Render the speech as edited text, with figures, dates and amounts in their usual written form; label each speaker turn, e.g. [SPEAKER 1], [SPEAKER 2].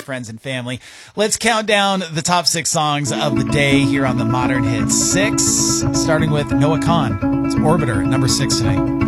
[SPEAKER 1] friends and family. Let's count down the top 6 songs of the day here on the Modern Hits 6, starting with Noah Kahan. It's Orbiter at number 6 tonight.